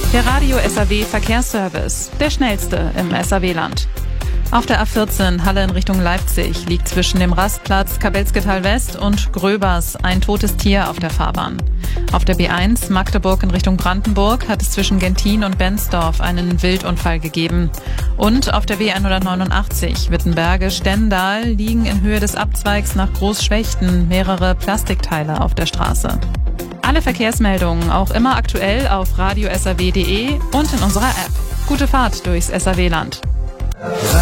Der Radio SAW Verkehrsservice, der schnellste im SAW-Land. Auf der A14 Halle in Richtung Leipzig liegt zwischen dem Rastplatz Kabelsketal West und Gröbers ein totes Tier auf der Fahrbahn. Auf der B1 Magdeburg in Richtung Brandenburg hat es zwischen Gentin und Benzdorf einen Wildunfall gegeben. Und auf der W189 Wittenberge-Stendal liegen in Höhe des Abzweigs nach Großschwechten mehrere Plastikteile auf der Straße. Alle Verkehrsmeldungen auch immer aktuell auf radiosaw.de und in unserer App. Gute Fahrt durchs SAW-Land.